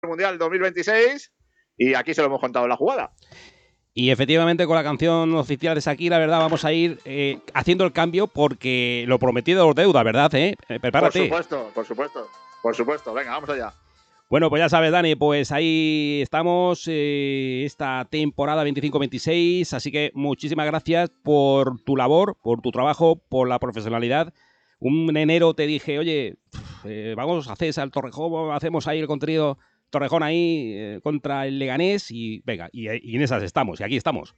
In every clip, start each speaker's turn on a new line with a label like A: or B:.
A: Mundial 2026 y aquí se lo hemos contado en la jugada.
B: Y efectivamente con la canción oficial de Shakira, ¿verdad? Vamos a ir haciendo el cambio porque lo prometido es deuda, ¿verdad? Prepárate.
A: Por supuesto. Venga, vamos allá.
B: Bueno, pues ya sabes, Dani, pues ahí estamos esta temporada 25-26, así que muchísimas gracias por tu labor, por tu trabajo, por la profesionalidad. Un enero te dije, oye, vamos a hacer al Torrejón, hacemos ahí el contenido Torrejón ahí contra el Leganés y venga, y en esas estamos, y aquí estamos.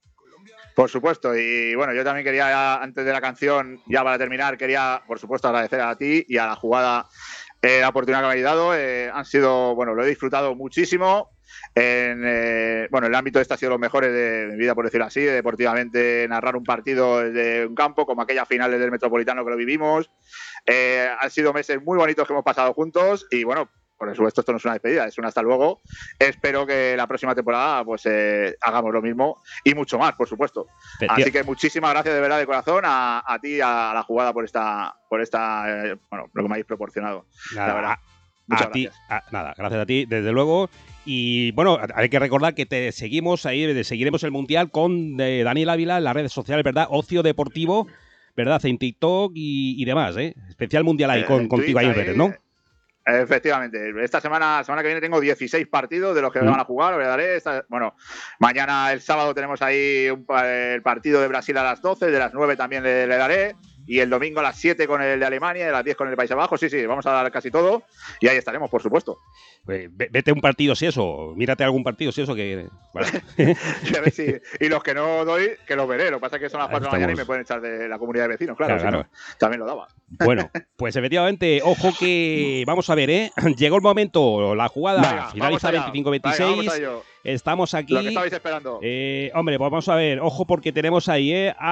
A: Por supuesto, y bueno, yo también quería, antes de la canción, ya para terminar, quería, por supuesto, agradecer a ti y a la jugada la oportunidad que me habéis dado. Han sido, bueno, lo he disfrutado muchísimo. Bueno, el ámbito este ha sido los mejores de mi vida, por decirlo así, deportivamente, narrar un partido desde un campo, como aquellas finales del Metropolitano que lo vivimos. Han sido meses muy bonitos que hemos pasado juntos y bueno, por supuesto esto no es una despedida, es un hasta luego. Espero que la próxima temporada pues hagamos lo mismo y mucho más, por supuesto. Así que muchísimas gracias de verdad de corazón a ti, a la jugada por esta bueno, lo que me habéis proporcionado.
B: Nada,
A: la verdad. Muchas
B: gracias.
A: Gracias.
B: Gracias a ti, desde luego. Y bueno, hay que recordar que te seguimos ahí, seguiremos el Mundial con Daniel Ávila en las redes sociales, ¿verdad? Ocio Deportivo, ¿verdad? En TikTok y demás, ¿eh? Especial Mundial ahí contigo ahí en redes, ¿no?
A: Efectivamente, esta semana que viene tengo 16 partidos de los que me van a jugar, os daré. Bueno, mañana el sábado tenemos ahí el partido de Brasil a las 12, de las 9 también le daré. Y el domingo a las 7 con el de Alemania, de las 10 con el País Abajo. Sí, vamos a dar casi todo. Y ahí estaremos, por supuesto.
B: Pues vete un partido si eso, mírate algún partido si eso que... Vale.
A: A ver si, y los que no doy, que los veré. Lo que pasa es que son las 4 de la mañana y me pueden echar de la comunidad de vecinos, claro. Si no, también lo daba.
B: Bueno, pues efectivamente, ojo que vamos a ver, llegó el momento, la jugada
A: venga,
B: finaliza 25-26. Estamos aquí.
A: Lo que estabais esperando.
B: Hombre, pues vamos a ver, ojo porque tenemos ahí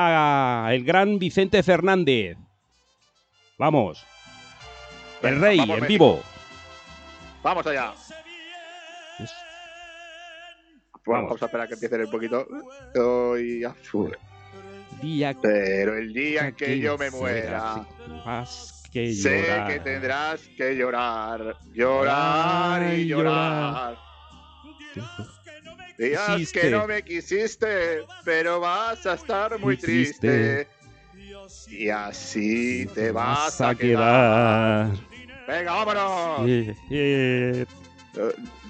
B: a el gran Vicente Fernández. Vamos. El rey, en
A: México.
B: vivo.
A: Vamos allá. Bueno, vamos a esperar a que empiece un poquito. Pero el día en que yo me muera, sé que tendrás que llorar, llorar y llorar. Días que no me quisiste, pero vas a estar muy triste. Y así te vas a quedar. Venga, vámonos.